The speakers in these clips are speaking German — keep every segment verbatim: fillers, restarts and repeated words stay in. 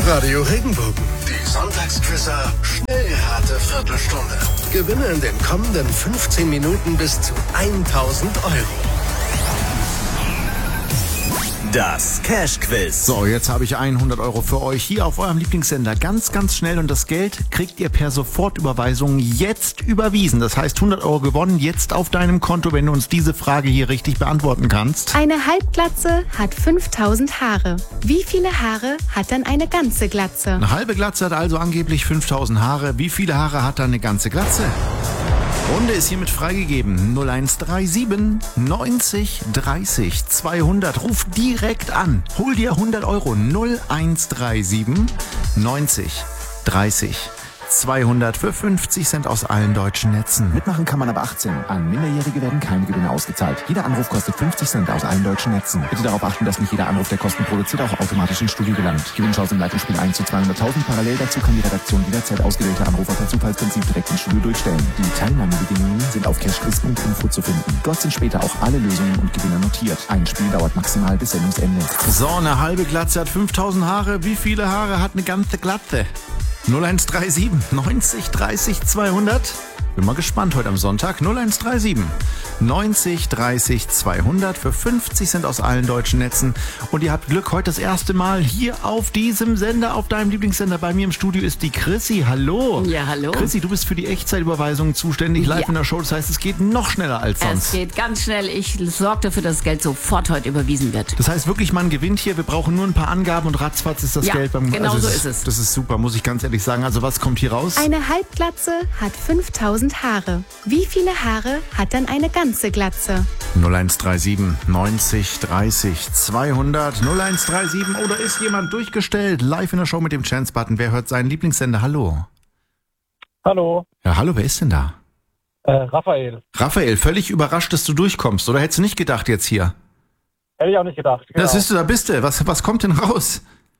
Radio Regenbogen. Die Sonntagsquizzer Schnellrate Viertelstunde. Gewinne in den kommenden fünfzehn Minuten bis zu tausend Euro. Das Cash-Quiz. So, jetzt habe ich hundert Euro für euch hier auf eurem Lieblingssender. Ganz, ganz schnell. Und das Geld kriegt ihr per Sofortüberweisung jetzt überwiesen. Das heißt hundert Euro gewonnen, jetzt auf deinem Konto, wenn du uns diese Frage hier richtig beantworten kannst. Eine Halbglatze hat fünftausend Haare. Wie viele Haare hat dann eine ganze Glatze? Eine halbe Glatze hat also angeblich fünftausend Haare. Wie viele Haare hat dann eine ganze Glatze? Runde ist hiermit freigegeben. null eins drei sieben neunzig dreißig zweihundert. Ruf direkt an. Hol dir hundert Euro. null eins drei sieben neunzig dreißig zweihundert für fünfzig Cent aus allen deutschen Netzen. Mitmachen kann man ab achtzehn. An Minderjährige werden keine Gewinne ausgezahlt. Jeder Anruf kostet fünfzig Cent aus allen deutschen Netzen. Bitte darauf achten, dass nicht jeder Anruf, der Kosten produziert, auch automatisch ins Studio gelangt. Gewinnchance im Leitungsspiel eins zu zweihunderttausend. Parallel dazu kann die Redaktion jederzeit ausgewählte Anrufer per Zufallsprinzip direkt ins Studio durchstellen. Die Teilnahmebedingungen sind auf cashquiz punkt info zu finden. Dort sind später auch alle Lösungen und Gewinner notiert. Ein Spiel dauert maximal bis Sendungsende. So, eine halbe Glatze hat fünftausend Haare. Wie viele Haare hat eine ganze Glatze? null eins drei sieben neunzig dreißig zweihundert. Bin mal gespannt heute am Sonntag. null eins drei sieben neunzig dreißig zweihundert für fünfzig Cent aus allen deutschen Netzen. Und ihr habt Glück, heute das erste Mal hier auf diesem Sender, auf deinem Lieblingssender. Bei mir im Studio ist die Chrissy. Hallo. Ja, hallo. Chrissy, du bist für die Echtzeitüberweisung zuständig, live Ja. in der Show. Das heißt, es geht noch schneller als sonst. Es geht ganz schnell. Ich sorge dafür, dass das Geld sofort heute überwiesen wird. Das heißt wirklich, man gewinnt hier. Wir brauchen nur ein paar Angaben und ratzfatz ist das Ja, Geld beim... genau so es ist es. Das ist super, muss ich ganz ehrlich sagen. Also was kommt hier raus? Eine Halbglatze hat fünftausend Haare. Wie viele Haare hat dann eine ganze Glatze? null eins drei sieben neunzig dreißig zweihundert. null eins drei sieben. Oder ist jemand durchgestellt? Live in der Show mit dem Chance-Button. Wer hört seinen Lieblingssender? Hallo. Hallo, Ja, hallo, wer ist denn da? äh, Raphael. Raphael, völlig überrascht, dass du durchkommst. Oder hättest du nicht gedacht jetzt hier? Hätte ich auch nicht gedacht. Ja, Genau. das siehst du, da bist du. Was, was kommt denn raus?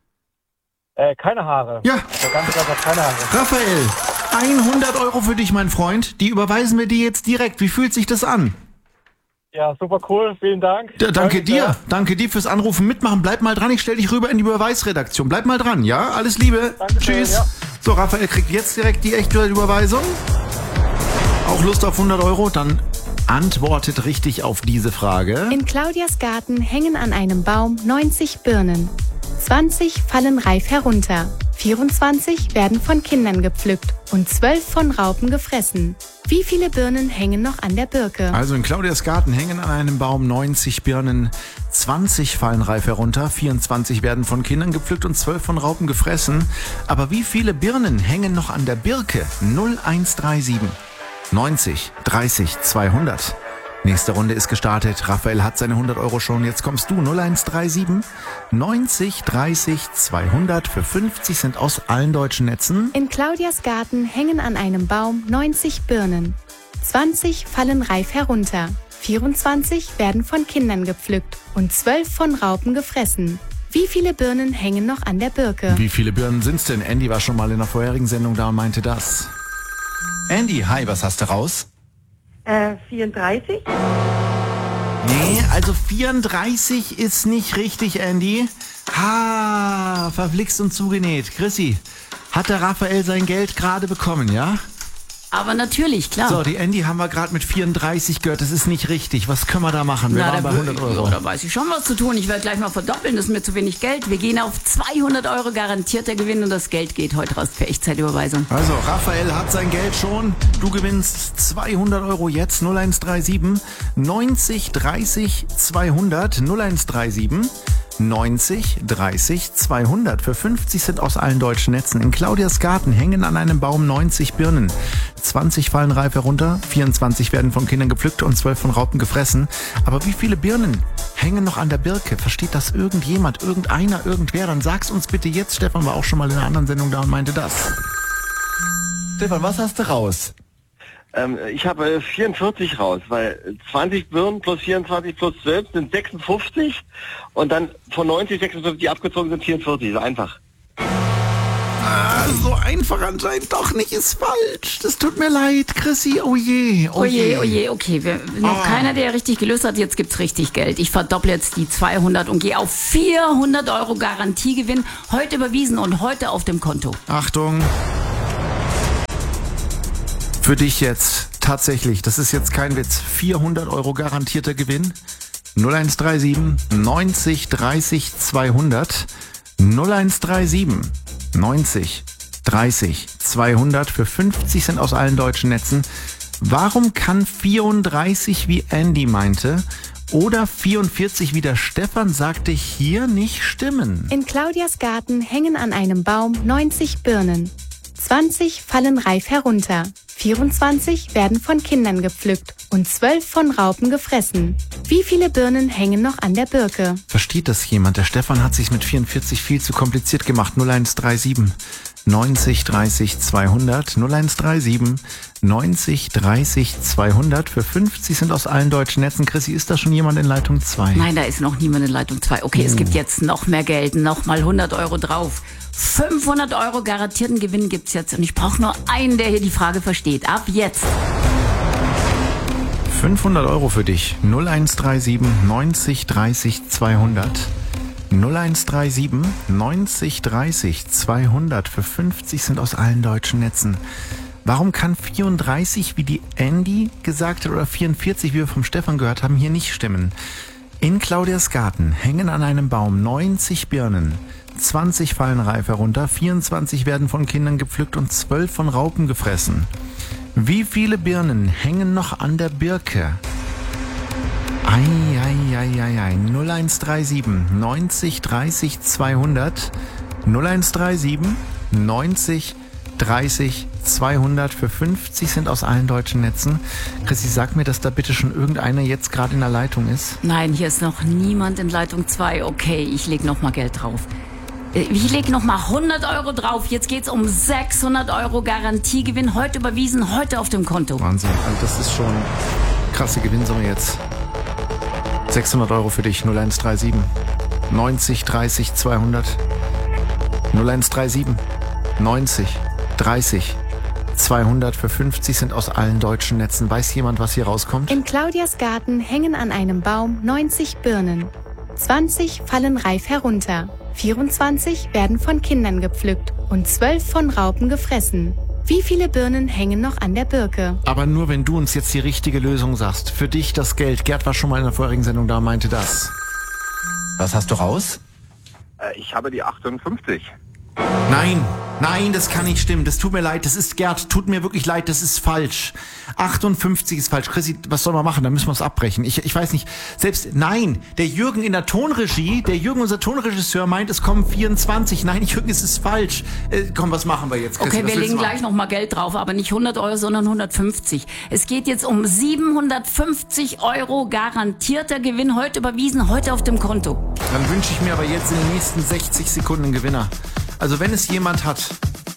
äh, keine Haare. Ja, Der ganze Tag hat keine Haare. Raphael, hundert Euro für dich, mein Freund. Die überweisen wir dir jetzt direkt. Wie fühlt sich das an? Ja, super cool. Vielen Dank. Ja, danke Freut mich dir. sehr. Danke dir fürs Anrufen. Mitmachen. Bleib mal dran. Ich stell dich rüber in die Überweisredaktion. Bleib mal dran, ja? Alles Liebe. Dankeschön, Tschüss. ja. So, Raphael kriegt jetzt direkt die echte Überweisung. Auch Lust auf hundert Euro? Dann antwortet richtig auf diese Frage. In Claudias Garten hängen an einem Baum neunzig Birnen. zwanzig fallen reif herunter. vierundzwanzig werden von Kindern gepflückt und zwölf von Raupen gefressen. Wie viele Birnen hängen noch an der Birke? Also in Claudias Garten hängen an einem Baum neunzig Birnen, zwanzig fallen reif herunter, vierundzwanzig werden von Kindern gepflückt und zwölf von Raupen gefressen. Aber wie viele Birnen hängen noch an der Birke? null eins drei sieben neunzig dreißig zweihundert. Nächste Runde ist gestartet. Raphael hat seine hundert Euro schon. Jetzt kommst du. null eins drei sieben neunzig dreißig zweihundert für fünfzig Cent aus allen deutschen Netzen. In Claudias Garten hängen an einem Baum neunzig Birnen. zwanzig fallen reif herunter. vierundzwanzig werden von Kindern gepflückt und zwölf von Raupen gefressen. Wie viele Birnen hängen noch an der Birke? Wie viele Birnen sind's denn? Andy war schon mal in der vorherigen Sendung da und meinte das. Andy, hi, was hast du raus? Äh, vierunddreißig? Nee, also vierunddreißig ist nicht richtig, Andy. Ha, verflixt und zugenäht. Chrissy, hat der Raphael sein Geld gerade bekommen, ja? Aber natürlich, klar. So, die Andy haben wir gerade mit vierunddreißig gehört. Das ist nicht richtig. Was können wir da machen? Wir Na, waren da, bei hundert Euro. Ja, da weiß ich schon was zu tun. Ich werde gleich mal verdoppeln, das ist mir zu wenig Geld. Wir gehen auf zweihundert Euro garantierter Gewinn und das Geld geht heute raus für Echtzeitüberweisung. Also, Raphael hat sein Geld schon. Du gewinnst zweihundert Euro jetzt. null eins drei sieben neunzig dreißig zweihundert. null eins drei sieben neunzig dreißig zweihundert für fünfzig Cent aus allen deutschen Netzen. In Claudias Garten hängen an einem Baum neunzig Birnen. zwanzig fallen reif herunter, vierundzwanzig werden von Kindern gepflückt und zwölf von Raupen gefressen. Aber wie viele Birnen hängen noch an der Birke? Versteht das irgendjemand, irgendeiner, irgendwer? Dann sag's uns bitte jetzt. Stefan war auch schon mal in einer anderen Sendung da und meinte das. Stefan, was hast du raus? Ähm, ich habe äh, vierundvierzig raus, weil zwanzig Birnen plus vierundzwanzig plus zwölf sind sechsundfünfzig und dann von neunzig, sechsundfünfzig abgezogen sind vierundvierzig, so einfach. Ah, so einfach anscheinend doch nicht, ist falsch. Das tut mir leid, Chrissy. Oh je, oh, Oh je. je, oh je, okay. Wir, noch Oh. keiner, der richtig gelöst hat. Jetzt gibt's richtig Geld. Ich verdopple jetzt die zweihundert und gehe auf vierhundert Euro Garantiegewinn. Heute überwiesen und heute auf dem Konto. Achtung. Für dich jetzt tatsächlich, das ist jetzt kein Witz, vierhundert Euro garantierter Gewinn. null eins drei sieben neunzig dreißig zweihundert. null eins drei sieben neunzig dreißig zweihundert für fünfzig Cent aus allen deutschen Netzen. Warum kann vierunddreißig, wie Andy meinte, oder vierundvierzig, wie der Stefan sagte, hier nicht stimmen? In Claudias Garten hängen an einem Baum neunzig Birnen. zwanzig fallen reif herunter. vierundzwanzig werden von Kindern gepflückt und zwölf von Raupen gefressen. Wie viele Birnen hängen noch an der Birke? Versteht das jemand? Der Stefan hat sich mit vierundvierzig viel zu kompliziert gemacht. null eins drei sieben neunzig dreißig zweihundert. null eins drei sieben neunzig dreißig zweihundert. Für fünfzig sind aus allen deutschen Netzen. Chrissy, ist da schon jemand in Leitung zwei? Nein, da ist noch niemand in Leitung zwei. Okay, Oh. es gibt jetzt noch mehr Geld, noch mal hundert Euro drauf. fünfhundert Euro garantierten Gewinn gibt's jetzt. Und ich brauche nur einen, der hier die Frage versteht. Ab jetzt. fünfhundert Euro für dich. null eins drei sieben neunzig dreißig zweihundert. null eins drei sieben neunzig dreißig zweihundert. Für fünfzig sind aus allen deutschen Netzen. Warum kann vierunddreißig, wie die Andy gesagt hat, oder vierundvierzig, wie wir vom Stefan gehört haben, hier nicht stimmen? In Claudias Garten hängen an einem Baum neunzig Birnen. zwanzig fallen reif herunter, vierundzwanzig werden von Kindern gepflückt und zwölf von Raupen gefressen. Wie viele Birnen hängen noch an der Birke? Ei, ei, ei, ei, ei. null eins drei sieben neunzig dreißig zweihundert. null eins drei sieben neunzig dreißig zweihundert. Für fünfzig sind aus allen deutschen Netzen. Chrissy, sag mir, dass da bitte schon irgendeiner jetzt gerade in der Leitung ist. Nein, hier ist noch niemand in Leitung zwei. Okay, ich leg noch mal Geld drauf. Ich leg noch mal hundert Euro drauf. Jetzt geht's um sechshundert Euro Garantiegewinn. Heute überwiesen, heute auf dem Konto. Wahnsinn, also das ist schon krasse Gewinnsumme jetzt. sechshundert Euro für dich, null eins drei sieben neunzig dreißig zweihundert. null eins drei sieben neunzig dreißig zweihundert. Für fünfzig sind aus allen deutschen Netzen. Weiß jemand, was hier rauskommt? In Claudias Garten hängen an einem Baum neunzig Birnen. zwanzig fallen reif herunter. vierundzwanzig werden von Kindern gepflückt und zwölf von Raupen gefressen. Wie viele Birnen hängen noch an der Birke? Aber nur, wenn du uns jetzt die richtige Lösung sagst. Für dich das Geld. Gerd war schon mal in der vorherigen Sendung da und meinte das. Was hast du raus? Äh, ich habe die achtundfünfzig. Nein, nein, das kann nicht stimmen. Das tut mir leid. Das ist, Gerd, tut mir wirklich leid. Das ist falsch. achtundfünfzig ist falsch. Chrissy, was soll man machen? Da müssen wir es abbrechen. Ich, ich weiß nicht. Selbst, nein, der Jürgen in der Tonregie, der Jürgen, unser Tonregisseur, meint, es kommen vierundzwanzig. Nein, Jürgen, es ist falsch. Äh, komm, was machen wir jetzt, Chrissy? Okay, Was wir willst du legen machen? gleich noch mal Geld drauf, aber nicht hundert Euro, sondern hundertfünfzig. Es geht jetzt um siebenhundertfünfzig Euro garantierter Gewinn. Heute überwiesen, heute auf dem Konto. Dann wünsche ich mir aber jetzt in den nächsten sechzig Sekunden einen Gewinner. Also wenn es jemand hat,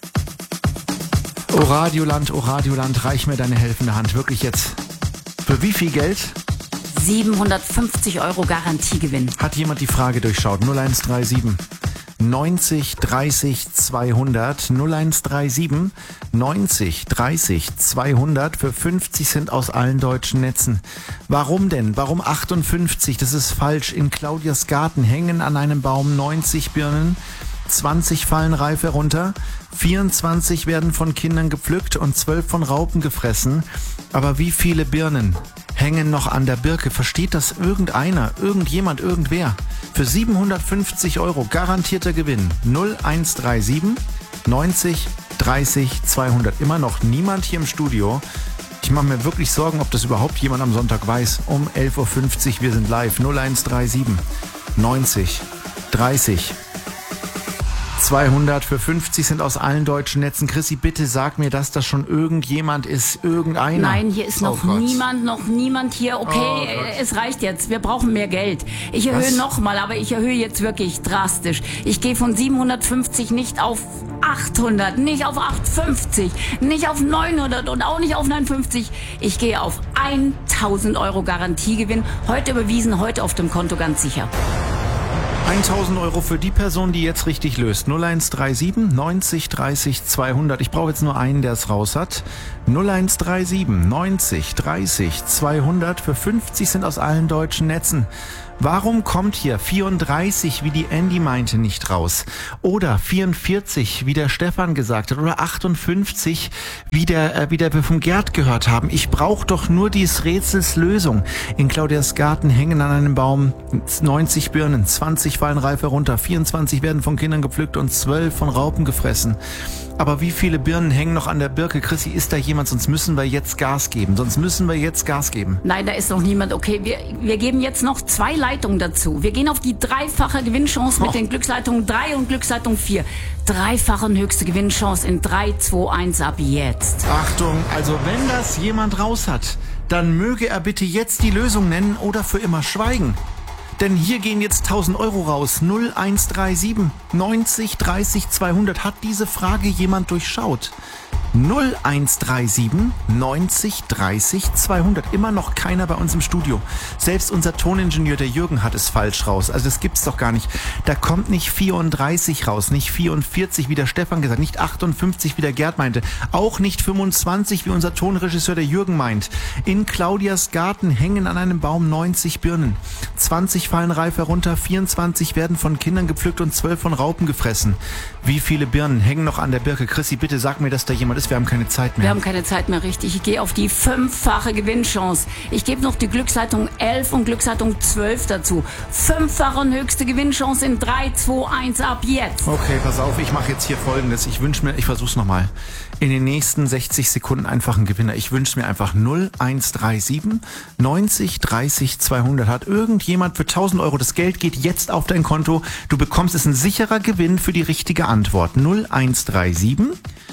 oh Radioland, oh Radioland, reich mir deine helfende Hand. Wirklich jetzt. Für wie viel Geld? siebenhundertfünfzig Euro Garantiegewinn. Hat jemand die Frage durchschaut? null eins drei sieben neunzig dreißig zweihundert. null eins drei sieben neunzig dreißig zweihundert. Für fünfzig Cent aus allen deutschen Netzen. Warum denn? Warum achtundfünfzig? Das ist falsch. In Claudias Garten hängen an einem Baum neunzig Birnen. zwanzig fallen reif herunter, vierundzwanzig werden von Kindern gepflückt und zwölf von Raupen gefressen. Aber wie viele Birnen hängen noch an der Birke? Versteht das irgendeiner, irgendjemand, irgendwer? Für siebenhundertfünfzig Euro garantierter Gewinn. null eins drei sieben neunzig dreißig zweihundert. Immer noch niemand hier im Studio. Ich mache mir wirklich Sorgen, ob das überhaupt jemand am Sonntag weiß. Um elf Uhr fünfzig, wir sind live. null eins drei sieben neunzig dreißig zweihundert. Für fünfzig sind aus allen deutschen Netzen. Chrissy, bitte sag mir, dass das schon irgendjemand ist. Irgendeiner. Nein, hier ist noch Oh Gott. niemand, noch niemand hier. Okay, Oh äh, es reicht jetzt. Wir brauchen mehr Geld. Ich erhöhe Was? nochmal, aber ich erhöhe jetzt wirklich drastisch. Ich gehe von siebenhundertfünfzig nicht auf achthundert, nicht auf achthundertfünfzig, nicht auf neunhundert und auch nicht auf neunundfünfzig. Ich gehe auf tausend Euro Garantiegewinn. Heute überwiesen, heute auf dem Konto ganz sicher. tausend Euro für die Person, die jetzt richtig löst. null eins drei sieben neunzig dreißig zweihundert. Ich brauche jetzt nur einen, der es raus hat. null eins drei sieben neunzig dreißig zweihundert. Für fünfzig sind aus allen deutschen Netzen. Warum kommt hier vierunddreißig, wie die Andy meinte, nicht raus? Oder vierundvierzig, wie der Stefan gesagt hat? Oder achtundfünfzig, wie der, äh, wie der wir vom Gerd gehört haben? Ich brauche doch nur dieses Rätsels Lösung. In Claudias Garten hängen an einem Baum neunzig Birnen, zwanzig fallen reif herunter, vierundzwanzig werden von Kindern gepflückt und zwölf von Raupen gefressen. Aber wie viele Birnen hängen noch an der Birke? Chrissy, ist da jemand? Sonst müssen wir jetzt Gas geben. Sonst müssen wir jetzt Gas geben. Nein, da ist noch niemand. Okay, wir, wir geben jetzt noch zwei Leitungen dazu. Wir gehen auf die dreifache Gewinnchance mit oh. den Glücksleitungen drei und Glücksleitung vier. Dreifache höchste Gewinnchance in drei, zwei, eins ab jetzt. Achtung, also wenn das jemand raus hat, dann möge er bitte jetzt die Lösung nennen oder für immer schweigen. Denn hier gehen jetzt tausend Euro raus. null eins drei sieben neunzig dreißig zweihundert. Hat diese Frage jemand durchschaut? null eins drei sieben neunzig dreißig zweihundert. Immer noch keiner bei uns im Studio. Selbst unser Toningenieur, der Jürgen, hat es falsch raus. Also das gibt's doch gar nicht. Da kommt nicht vierunddreißig raus, nicht vierundvierzig, wie der Stefan gesagt, nicht achtundfünfzig, wie der Gerd meinte, auch nicht fünfundzwanzig, wie unser Tonregisseur, der Jürgen, meint. In Claudias Garten hängen an einem Baum neunzig Birnen. zwanzig fallen reif herunter, vierundzwanzig werden von Kindern gepflückt und zwölf von Raupen gefressen. Wie viele Birnen hängen noch an der Birke? Chrissy, bitte sag mir, dass da jemand ist. Wir haben keine Zeit mehr. Wir haben keine Zeit mehr, richtig. Ich gehe auf die fünffache Gewinnchance. Ich gebe noch die Glücksleitung elf und Glücksleitung zwölf dazu. Fünffache und höchste Gewinnchance in drei, zwei, eins ab jetzt. Okay, pass auf, ich mache jetzt hier Folgendes. Ich wünsche mir, ich versuch's nochmal. In den nächsten sechzig Sekunden einfach einen Gewinner. Ich wünsche mir einfach null eins drei sieben neunzig dreißig zweihundert. Hat irgendjemand für tausend Euro, das Geld geht jetzt auf dein Konto. Du bekommst es ein sicherer Gewinn für die richtige Antwort. null eins drei sieben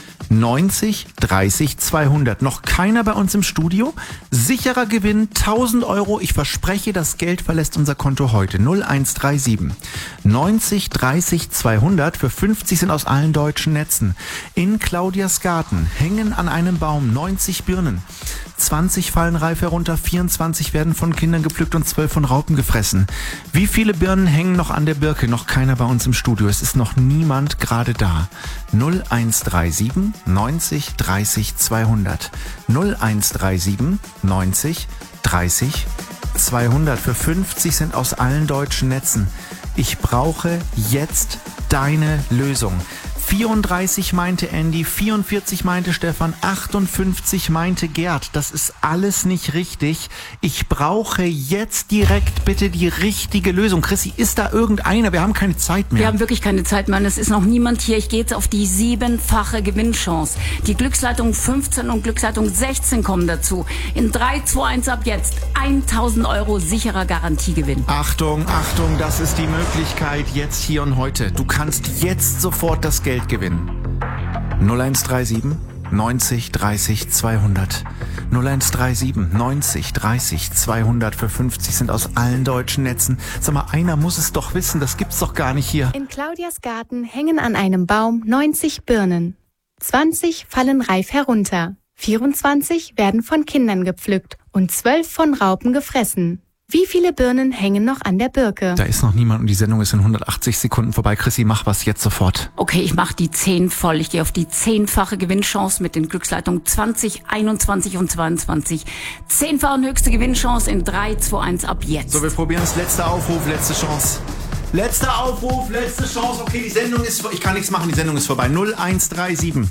neunzig dreißig zweihundert. Noch keiner bei uns im Studio. Sicherer Gewinn tausend Euro. Ich verspreche, das Geld verlässt unser Konto heute. null eins drei sieben neunzig dreißig zweihundert. Für fünfzig sind aus allen deutschen Netzen. In Claudias Garten hängen an einem Baum neunzig Birnen. zwanzig fallen reif herunter, vierundzwanzig werden von Kindern gepflückt und zwölf von Raupen gefressen. Wie viele Birnen hängen noch an der Birke? Noch keiner bei uns im Studio. Es ist noch niemand gerade da. null eins drei sieben neunzig dreißig zweihundert. null eins drei sieben neunzig dreißig zweihundert. Für fünfzig sind aus allen deutschen Netzen. Ich brauche jetzt deine Lösung. vierunddreißig meinte Andy, vierundvierzig meinte Stefan, achtundfünfzig meinte Gerd. Das ist alles nicht richtig. Ich brauche jetzt direkt bitte die richtige Lösung. Chrissy, ist da irgendeiner? Wir haben keine Zeit mehr. Wir haben wirklich keine Zeit mehr. Es ist noch niemand hier. Ich gehe jetzt auf die siebenfache Gewinnchance. Die Glücksleitung fünfzehn und Glücksleitung sechzehn kommen dazu. In drei, zwei, eins ab jetzt. tausend Euro sicherer Garantiegewinn. Achtung, Achtung, das ist die Möglichkeit jetzt, hier und heute. Du kannst jetzt sofort das Geld gewinnen. null eins drei sieben neunzig dreißig zweihundert. null eins drei sieben neunzig dreißig zweihundert. Für fünfzig sind aus allen deutschen Netzen. Sag mal, einer muss es doch wissen. Das gibt's doch gar nicht hier. In Claudias Garten hängen an einem Baum neunzig Birnen. zwanzig fallen reif herunter. vierundzwanzig werden von Kindern gepflückt und zwölf von Raupen gefressen. Wie viele Birnen hängen noch an der Birke? Da ist noch niemand und die Sendung ist in hundertachtzig Sekunden vorbei. Chrissy, mach was jetzt sofort. Okay, ich mache die zehn voll. Ich gehe auf die zehnfache Gewinnchance mit den Glücksleitungen zwanzig, einundzwanzig und zweiundzwanzig. Zehnfache höchste Gewinnchance in drei, zwei, eins ab jetzt. So, wir probieren es. Letzter Aufruf, letzte Chance. Letzter Aufruf, letzte Chance. Okay, die Sendung ist, ich kann nichts machen, die Sendung ist vorbei. null eins drei sieben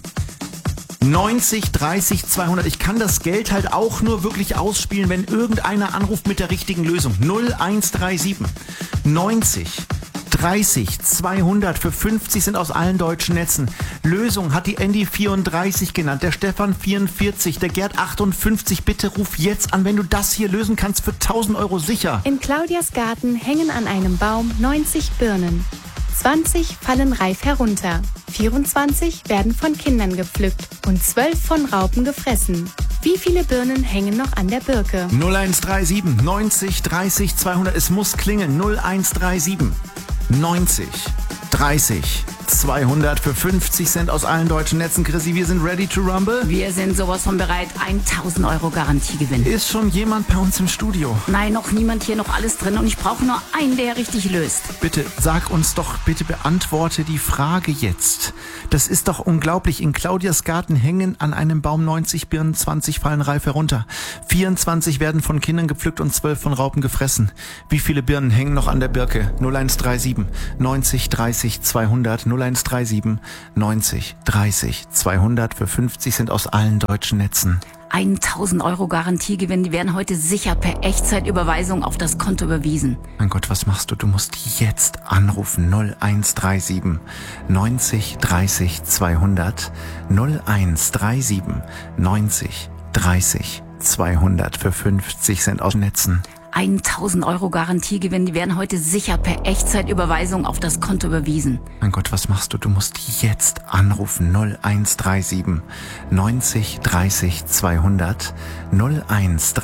neunzig dreißig zweihundert. Ich kann das Geld halt auch nur wirklich ausspielen, wenn irgendeiner anruft mit der richtigen Lösung. null eins drei sieben neunzig dreißig zweihundert. Für fünfzig sind aus allen deutschen Netzen. Lösung hat die Andy vierunddreißig genannt, der Stefan vierundvierzig, der Gerd achtundfünfzig. Bitte ruf jetzt an, wenn du das hier lösen kannst, für tausend Euro sicher. In Claudias Garten hängen an einem Baum neunzig Birnen. zwanzig fallen reif herunter. vierundzwanzig werden von Kindern gepflückt und zwölf von Raupen gefressen. Wie viele Birnen hängen noch an der Birke? null eins drei sieben neunzig dreißig zweihundert. Es muss klingeln. null eins drei sieben neunzig dreißig zweihundert für fünfzig Cent aus allen deutschen Netzen. Chrissy, wir sind ready to rumble. Wir sind sowas von bereit. tausend Euro Garantiegewinn. Ist schon jemand bei uns im Studio? Nein, noch niemand, hier noch alles drin und ich brauche nur einen, der richtig löst. Bitte sag uns doch, bitte beantworte die Frage jetzt. Das ist doch unglaublich. In Claudias Garten hängen an einem Baum neunzig Birnen, zwanzig fallen reif herunter. vierundzwanzig werden von Kindern gepflückt und zwölf von Raupen gefressen. Wie viele Birnen hängen noch an der Birke? null eins drei sieben neunzig dreißig zweihundert null eins drei sieben neunzig dreißig zweihundert für fünfzig Cent aus allen deutschen Netzen. tausend Euro Garantiegewinn, die werden heute sicher per Echtzeitüberweisung auf das Konto überwiesen. Mein Gott, was machst du? Du musst jetzt anrufen. null eins drei sieben neunzig dreißig zweihundert null eins drei sieben neunzig dreißig zweihundert für fünfzig Cent aus Netzen. tausend Euro Garantiegewinn, die werden heute sicher per Echtzeitüberweisung auf das Konto überwiesen. Mein Gott, was machst du? Du musst jetzt anrufen. null eins drei sieben neunzig dreißig zweihundert null eins